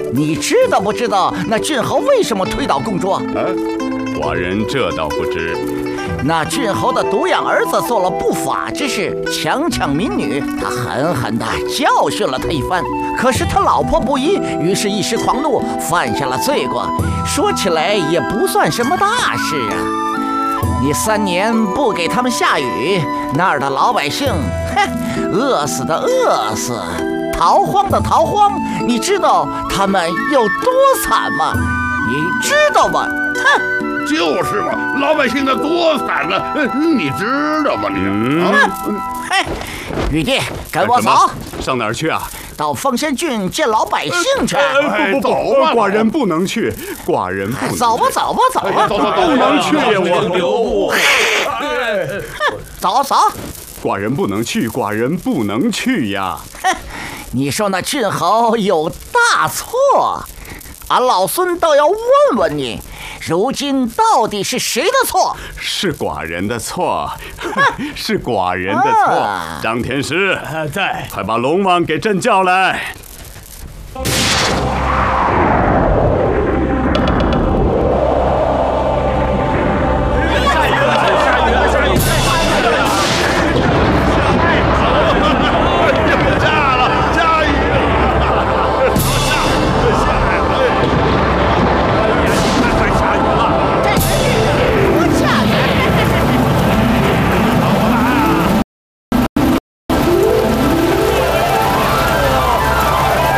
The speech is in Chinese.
你知道不知道那郡侯为什么推倒公主？ 寡人这倒不知。 那郡侯的独养儿子做了不法之事，强抢民女，他狠狠地教训了他一番。可是他老婆不依，于是一时狂怒，犯下了罪过。说起来也不算什么大事啊。你3年不给他们下雨，那儿的老百姓，饿死的饿死，逃荒的逃荒，你知道他们有多惨吗？你知道吗？ 就是嘛，老百姓的多惨啊！你知道吗你？ 玉帝，跟我走。 上哪儿去啊？ 到凤仙郡见老百姓去。 不， 寡人不能去，寡人不能。 走吧，走吧，走吧， 不能去呀！我走。 寡人不能去，寡人不能去呀！ 你说那郡侯有大错，俺老孙倒要问问你，如今到底是谁的错？ 是寡人的错，是寡人的错。张天师， 在， 快把龙王给朕叫来。